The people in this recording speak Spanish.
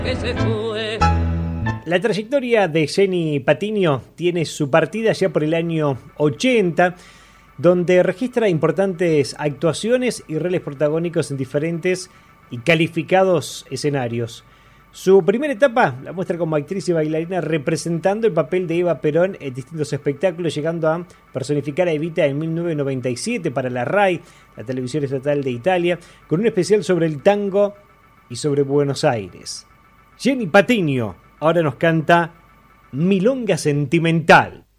que se fue. La trayectoria de Jenny Patiño tiene su partida ya por el año 80, donde registra importantes actuaciones y roles protagónicos en diferentes y calificados escenarios. Su primera etapa la muestra como actriz y bailarina representando el papel de Eva Perón en distintos espectáculos, llegando a personificar a Evita en 1997 para la RAI, la televisión estatal de Italia, con un especial sobre el tango y sobre Buenos Aires. Jenny Patiño ahora nos canta Milonga Sentimental.